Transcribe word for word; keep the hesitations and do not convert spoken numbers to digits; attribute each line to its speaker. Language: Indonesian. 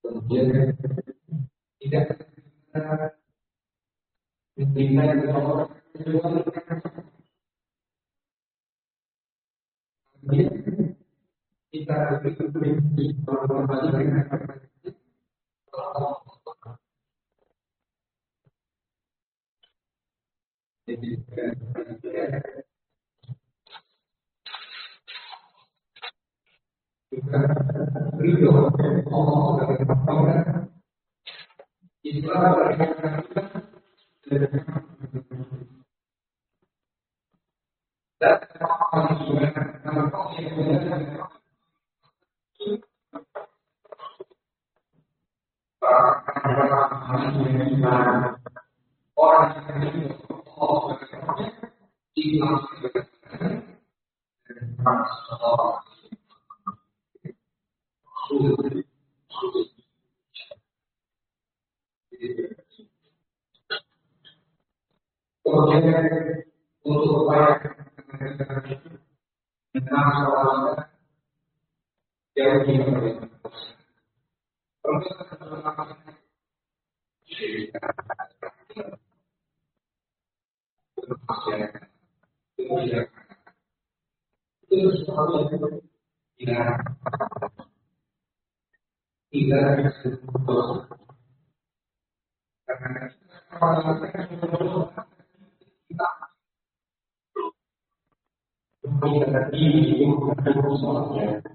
Speaker 1: kemudian tidak menilai orang kemudian kita lebih kembali dengan jadi kita ridho Allah dari Tuhan Islam dari dan orang yang untuk upaya tentang soal jauh di itu selalu tidak tidak karena kita ini